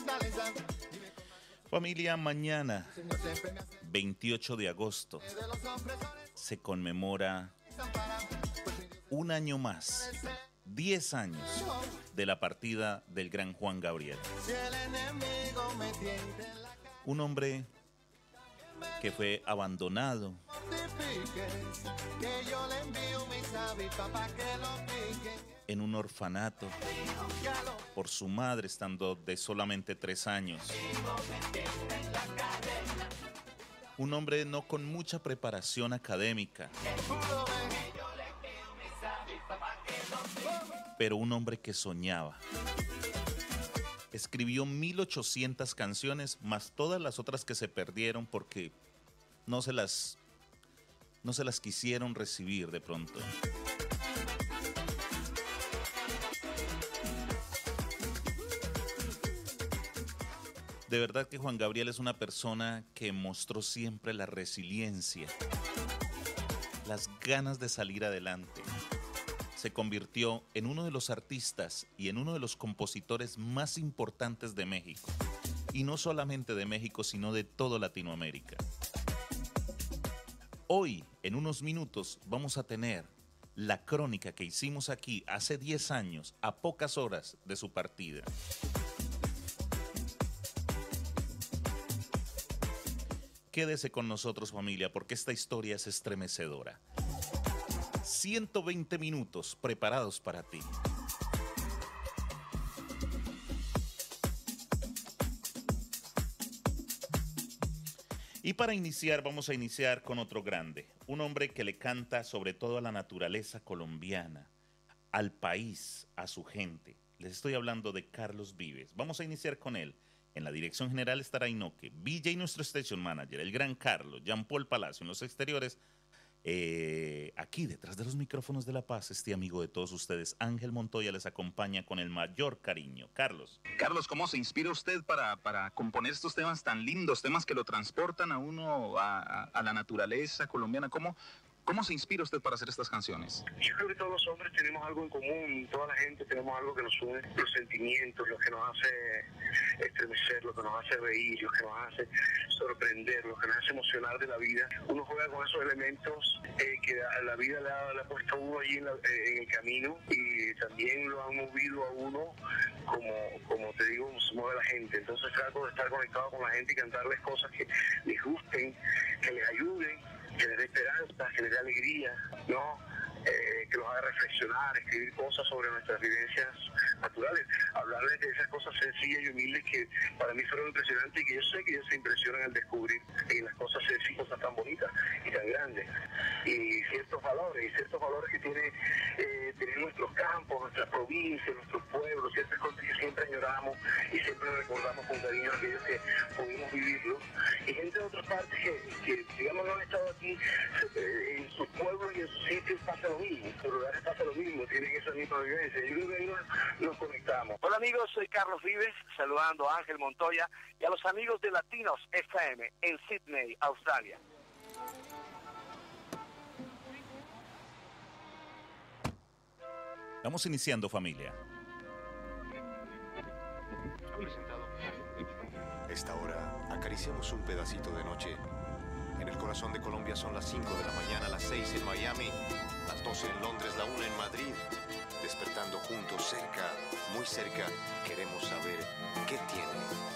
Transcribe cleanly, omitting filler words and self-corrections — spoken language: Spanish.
Familia, mañana, 28 de agosto, se conmemora un año más, 10 años de la partida del gran Juan Gabriel. Un hombre que fue abandonado, en un orfanato por su madre estando de solamente 3 años. Un hombre no con mucha preparación académica, pero un hombre que soñaba. Escribió 1800 canciones, más todas las otras que se perdieron porque no se las quisieron recibir de pronto. De verdad que Juan Gabriel es una persona que mostró siempre la resiliencia, las ganas de salir adelante. Se convirtió en uno de los artistas y en uno de los compositores más importantes de México. Y no solamente de México, sino de toda Latinoamérica. Hoy, en unos minutos, vamos a tener la crónica que hicimos aquí hace 10 años, a pocas horas de su partida. Quédese con nosotros, familia, porque esta historia es estremecedora. 120 minutos preparados para ti. Y para iniciar, vamos a iniciar con otro grande. Un hombre que le canta sobre todo a la naturaleza colombiana, al país, a su gente. Les estoy hablando de Carlos Vives. Vamos a iniciar con él. En la dirección general estará Inoque, Villa y nuestro station manager, el gran Carlos, Jean Paul Palacio en los exteriores. Aquí detrás de los micrófonos de La Paz, este amigo de todos ustedes, Ángel Montoya, les acompaña con el mayor cariño. Carlos. Carlos, ¿cómo se inspira usted para componer estos temas tan lindos, temas que lo transportan a uno a la naturaleza colombiana? ¿Cómo se inspira usted para hacer estas canciones? Yo creo que todos los hombres tenemos algo en común, toda la gente tenemos algo que nos une, los sentimientos, lo que nos hace estremecer, lo que nos hace reír, lo que nos hace sorprender, lo que nos hace emocionar de la vida. Uno juega con esos elementos que la vida le ha puesto a uno allí en el camino y también lo han movido a uno como te digo, se mueve la gente. Entonces trato de estar conectado con la gente y cantarles cosas que les gusten, que les ayuden, que les dé esperanza, que les dé alegría, ¿no? Que los haga reflexionar, escribir cosas sobre nuestras vivencias naturales, hablarles de esas cosas sencillas y humildes que para mí fueron impresionantes y que yo sé que ellos se impresionan al descubrir en las cosas sencillas, cosas tan bonitas y tan grandes, y ciertos valores que tienen nuestros campos, nuestras provincias, nuestros pueblos, ciertas cosas que siempre añoramos y siempre recordamos con cariño a aquellos que pudimos vivirlo, y gente de otras partes que digamos no han estado aquí en sus pueblos y en sus sitios pasa lo mismo, en sus lugares pasa lo mismo, tienen esa misma vivencia. Yo creo que ahí nos conectamos. Hola amigos, soy Carlos Vives, saludando a Ángel Montoya y a los amigos de Latinos FM en Sydney, Australia. Vamos iniciando, familia. Esta hora acariciamos un pedacito de noche. En el corazón de Colombia son las 5 de la mañana, las 6 en Miami, las 12 en Londres, la 1 en Madrid. Despertando juntos, cerca, muy cerca, queremos saber qué tiene